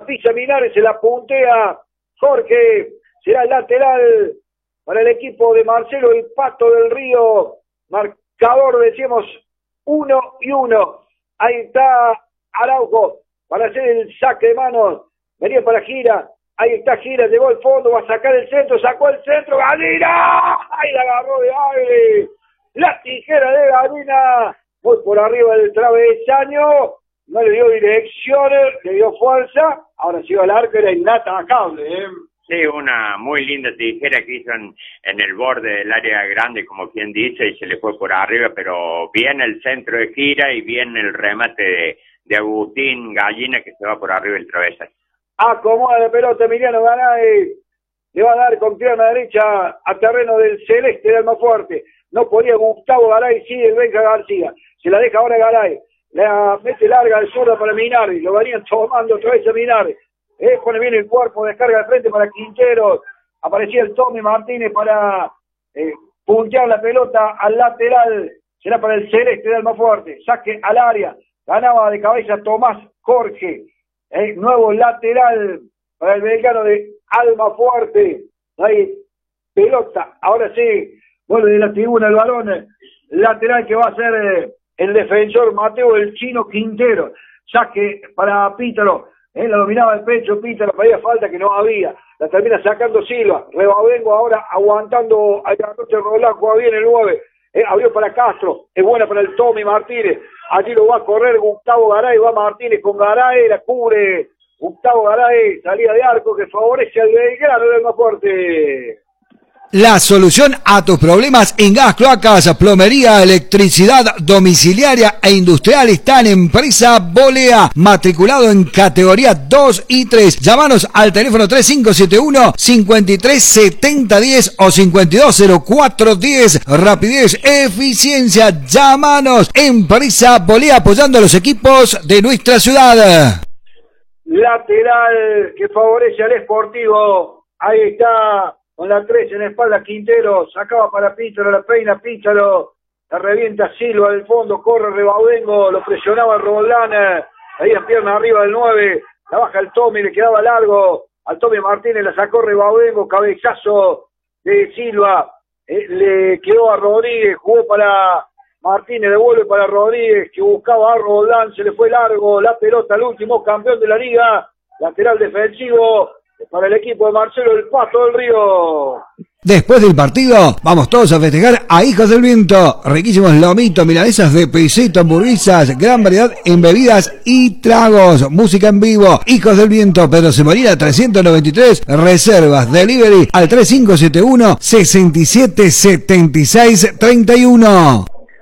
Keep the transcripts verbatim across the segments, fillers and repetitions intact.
pisa Minares, se la puntea Jorge, será el lateral para el equipo de Marcelo el Pato del Río, marcador, decíamos, uno y uno. Ahí está Araujo para hacer el saque de manos, venía para Gira, ahí está Gira, llegó al fondo, va a sacar el centro, sacó el centro, Gallina, ahí la agarró de aire, la tijera de Gallina, muy por arriba del travesaño, no le dio dirección, le dio fuerza, ahora sí al arco, era inatacable, ¿eh? Sí, una muy linda tijera que hizo en, en el borde del área grande, como quien dice, y se le fue por arriba, pero bien el centro de Gira y bien el remate de, de Agustín Gallina que se va por arriba el travesaño. Acomoda de pelota Emiliano Garay, le va a dar con pierna derecha a terreno del Celeste de Almafuerte. No podía Gustavo Garay, sí, el Benja García. Se la deja ahora Garay. La mete larga al zurdo para Minardi. Lo venían tomando otra vez a Minardi. Eh, pone bien el cuerpo, descarga de frente para Quintero. Aparecía el Tommy Martínez para eh, puntear la pelota al lateral. Será para el Celeste de Almafuerte. Saque al área. Ganaba de cabeza Tomás Jorge. Eh, nuevo lateral para el belgrano de Almafuerte. Ahí, pelota. Ahora sí, vuelve de la tribuna el balón. Lateral que va a ser eh, el defensor Mateo el Chino Quintero. Saque para Pítaro. Él la dominaba el pecho, Pítaro, pedía falta que no había. La termina sacando Silva. Rebavengo ahora aguantando a Carlos Rolán, juega bien el nueve. Eh, abrió para Castro. Es buena para el Tommy Martínez. Allí lo va a correr Gustavo Garay. Va Martínez con Garay. La cubre Gustavo Garay. Salida de arco que favorece al Belgrano del Almafuerte. La solución a tus problemas en gas, cloacas, plomería, electricidad domiciliaria e industrial está en Empresa Bolea, matriculado en categoría dos y tres. Llámanos al teléfono tres cinco siete uno, cinco tres siete cero uno cero o cinco dos cero cuatro uno cero. Rapidez, eficiencia. Llámanos. Empresa Bolea, apoyando a los equipos de nuestra ciudad. Lateral que favorece al Sportivo. Ahí está. Con la tres en la espalda Quintero, sacaba para Pítaro, la peina Pítaro, la revienta Silva del fondo, corre Rebaudengo, lo presionaba Roldán, ahí en pierna arriba del nueve, la baja el Tommy, le quedaba largo, al Tommy Martínez la sacó Rebaudengo, cabezazo de Silva, eh, le quedó a Rodríguez, jugó para Martínez, devuelve para Rodríguez, que buscaba a Roldán, se le fue largo, la pelota al último campeón de la liga, lateral defensivo, para el equipo de Marcelo el Pato del Río. Después del partido, vamos todos a festejar a Hijos del Viento. Riquísimos lomitos, milanesas de pesito, hamburguesas, gran variedad en bebidas y tragos. Música en vivo. Hijos del Viento, Pedro Semorina trescientos noventa y tres. Reservas, delivery al tres cinco siete uno, seis siete siete seis tres uno.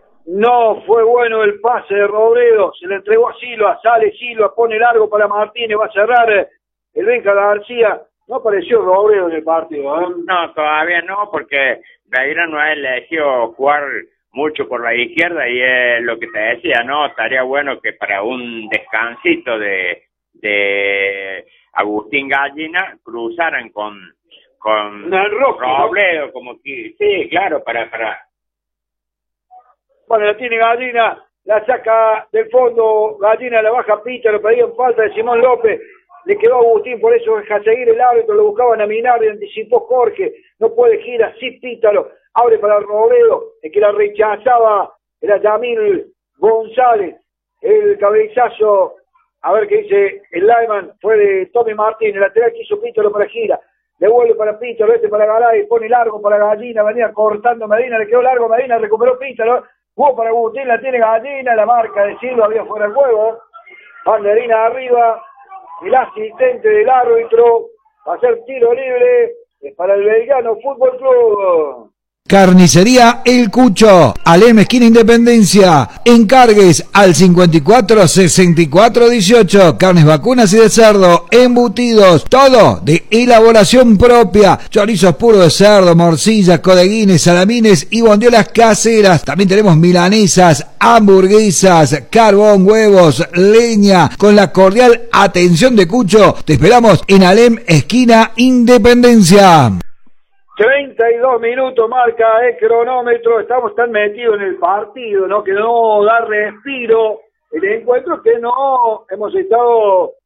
No fue bueno el pase de Robledo. Se le entregó a Silva. Sale Silva, pone largo para Martínez. Va a cerrar el Benja García. No apareció Robledo en el partido, ¿eh? No, todavía no, porque Belgrano ha elegido jugar mucho por la izquierda y es lo que te decía, ¿no? Estaría bueno que para un descansito de, de Agustín Gallina cruzaran con, con Robledo, ¿no? Como que, sí, claro, para, para. Bueno, la tiene Gallina, la saca del fondo, Gallina la baja Pita, lo pedían falta de Simón López. Le quedó a Agustín, por eso deja seguir el árbitro, lo buscaban a Minardi, anticipó Jorge, no puede girar, sí Pítalo, abre para Robledo, el que la rechazaba era Yamil González, el cabezazo, a ver qué dice el lineman, fue de Tommy Martín, el lateral que hizo Pítalo para gira, devuelve para Pítalo, este para Garay, pone largo para Gallina, venía cortando Medina, le quedó largo Medina, recuperó Pítalo, jugó para Agustín, la tiene Gallina, la marca de Silva había fuera del juego, banderina arriba. El asistente del árbitro va a ser tiro libre para el Belgrano Fútbol Club. Carnicería El Cucho, Alem esquina Independencia. Encargues al cincuenta y cuatro sesenta y cuatro dieciocho. Carnes vacunas y de cerdo, embutidos, todo de elaboración propia. Chorizos puros de cerdo, morcillas, codeguines, salamines y bondiolas caseras. También tenemos milanesas, hamburguesas, carbón, huevos, leña. Con la cordial atención de Cucho, te esperamos en Alem esquina Independencia. treinta y dos minutos marca el cronómetro, estamos tan metidos en el partido, ¿no? Que no da respiro el encuentro, que no hemos estado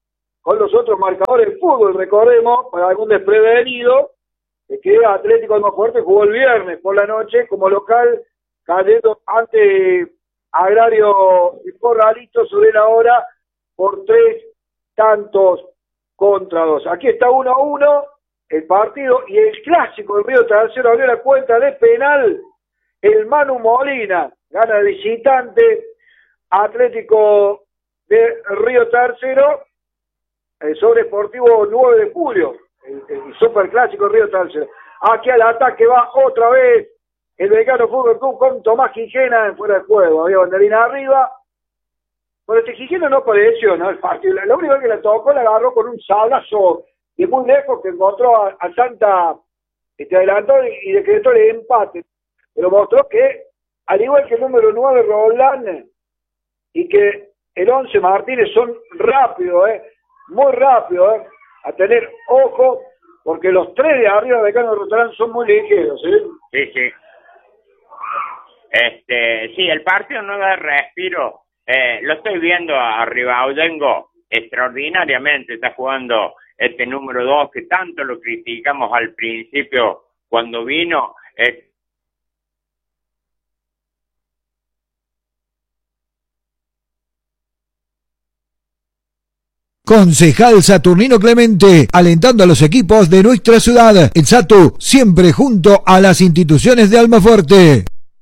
con los otros marcadores del fútbol. Recordemos, para algún desprevenido, que Atlético Almafuerte jugó el viernes por la noche como local, cayendo ante Agrario y Corralito sobre la hora por tres tantos contra dos. Aquí está uno a uno el partido, y el clásico del Río Tercero abrió la cuenta de penal. El Manu Molina gana de visitante. Atlético de Río Tercero eh, sobre Sportivo nueve de julio, el, el superclásico Río Tercero. Aquí al ataque va otra vez el Belgrano Fútbol Club con Tomás Quijena en fuera de juego. Había banderina arriba. Bueno, este Quijena no apareció, ¿no? El partido, lo único que le tocó, le agarró con un sablazo de muy lejos que encontró a, a Santa, este adelantó y, y decretó el empate. Pero mostró que, al igual que el número nueve Roldán y que el once Martínez, son rápidos, ¿eh? Muy rápidos, ¿eh? A tener ojo, porque los tres de arriba de Belgrano de Rotorán son muy ligeros, ¿eh? Sí, sí. Este, sí, el partido no da respiro. Eh, lo estoy viendo a Ribaudengo extraordinariamente, está jugando este número dos que tanto lo criticamos al principio cuando vino. Eh, Concejal Saturnino Clemente, alentando a los equipos de nuestra ciudad. El Satu, siempre junto a las instituciones de Almafuerte.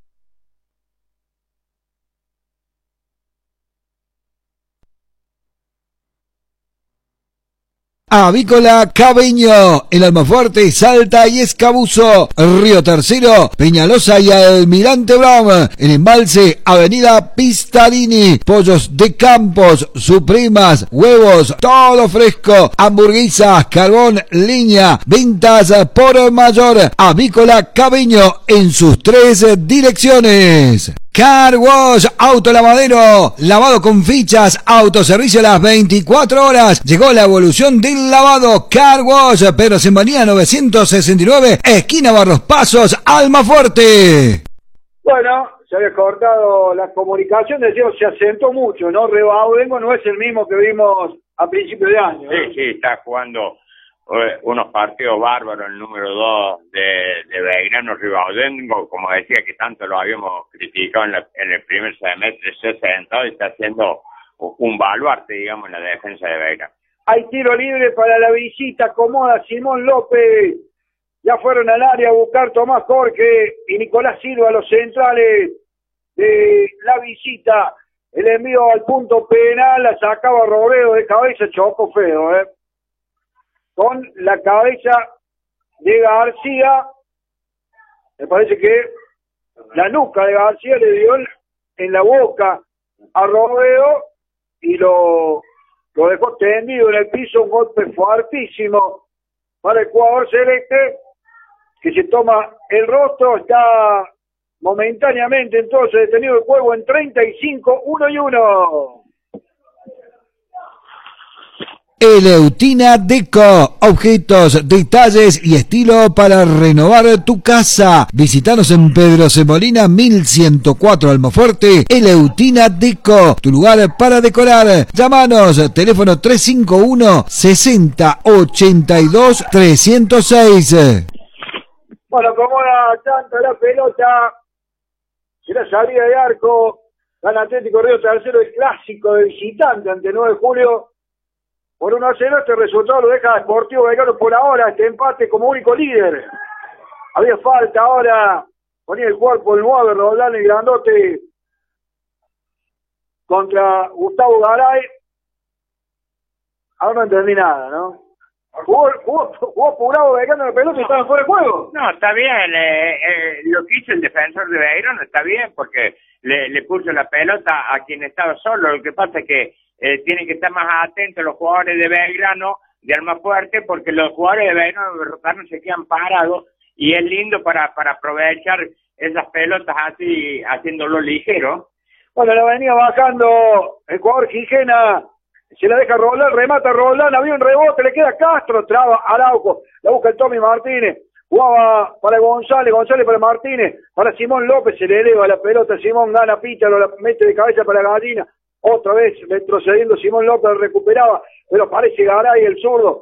Avícola Cabeño, el Almafuerte, Salta y Escabuzo, Río Tercero, Peñalosa y Almirante Brown, el Embalse, Avenida Pistarini, pollos de Campos, supremas, huevos, todo fresco, hamburguesas, carbón, leña, ventas por mayor. Avícola Cabeño en sus tres direcciones. Car Wash, autolavadero, lavado con fichas, autoservicio a las veinticuatro horas. Llegó la evolución del lavado. Car Wash, Pedro Sembanía novecientos sesenta y nueve, esquina Barros Pasos, Almafuerte. Bueno, se había cortado la comunicación, decíamos, se asentó mucho, ¿no? Ribaudengo no es el mismo que vimos a principio de año, ¿eh? Sí, sí, está jugando eh, unos partidos bárbaros, el número dos de, de Belgrano Ribaudengo, como decía que tanto lo habíamos criticado en, la, en el primer semestre, se sentó y está haciendo un baluarte, digamos, en la defensa de Belgrano. Hay tiro libre para la visita, acomoda Simón López. Ya fueron al área a buscar Tomás Jorge y Nicolás Silva, los centrales de la visita. El envío al punto penal, la sacaba Robredo de cabeza, chocó feo, ¿eh? Con la cabeza de García, me parece que la nuca de García le dio en la boca a Robredo y lo, lo dejó tendido en el piso, un golpe fuertísimo para el jugador celeste, que se toma el rostro. Está momentáneamente entonces detenido el juego en treinta y cinco, uno y uno. Eleutina Deco, objetos, detalles y estilo para renovar tu casa. Visítanos en Pedro Semolina mil ciento cuatro Almafuerte. Eleutina Deco, tu lugar para decorar. Llámanos, teléfono tres cinco uno, sesenta, ochenta y dos, trescientos seis. Bueno, como la tanta la pelota, será salida de arco, gana Atlético Río Tercero, el clásico de visitante ante nueve de julio. Por uno a cero, este resultado lo deja Sportivo Belgrano por ahora, este empate como único líder. Había falta ahora, ponía el cuerpo el nueve, Roldán, el grandote, contra Gustavo Garay. Ahora no entendí nada, ¿no? Jugó, jugó, jugó apurado Belgrano de pelota y estaba fuera de juego. No, está bien, eh, eh, lo que hizo el defensor de Belgrano está bien, porque le, le puso la pelota a quien estaba solo. Lo que pasa es que Eh, tienen que estar más atentos los jugadores de Belgrano, de Almafuerte, porque los jugadores de Belgrano de Rotorano se quedan parados y es lindo para, para aprovechar esas pelotas así, haciéndolo ligero. Bueno, la venía bajando el jugador Quijena, se la deja Roldán, remata Roldán, había un rebote, le queda Castro, traba Araujo, la busca el Tommy Martínez, jugaba para González, González para Martínez, para Simón López, se le eleva la pelota, Simón gana Pítaro, la mete de cabeza para Gallina. Otra vez retrocediendo Simón López, recuperaba pero parece Garay el zurdo.